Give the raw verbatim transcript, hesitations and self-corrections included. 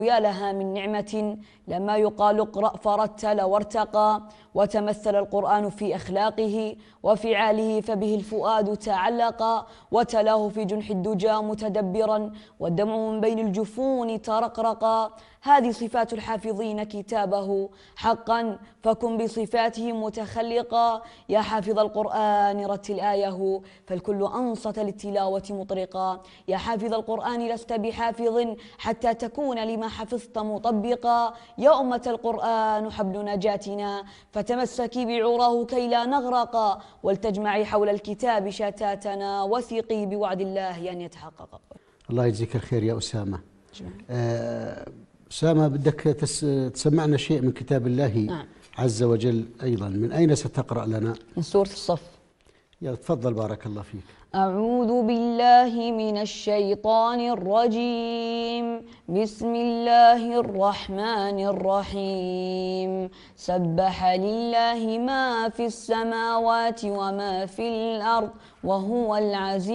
يا لها من نعمة لما يقال اقرأ فرتل وارتقى، وتمثل القرآن في أخلاقه وفعاله فبه الفؤاد تعلق، وتلاه في جنح الدجى متدبرا والدمع من بين الجفون ترقرقا. هذه صفات الحافظين كتابه حقا، فكن بصفاتهم متخلقا. يا حافظ القرآن رتل آيه فالكل أنصت للتلاوة مطرقا. يا حافظ القرآن لست بحافظ حتى تكون لما حفظت مطبقا. يا أمة القرآن حبل نجاتنا فتمسكي بعراه كي لا نغرقا، ولتجمعي حول الكتاب شتاتنا وثقي بوعد الله أن يتحقق. الله يجزيك الخير يا أسامة. آه أسامة بدك تس تسمعنا شيء من كتاب الله نعم. عز وجل أيضا. من أين ستقرأ لنا؟ من سورة الصف. يا تفضل بارك الله فيك. أعوذ بالله من الشيطان الرجيم. بسم الله الرحمن الرحيم. سبح لله ما في السماوات وما في الأرض وهو العزيز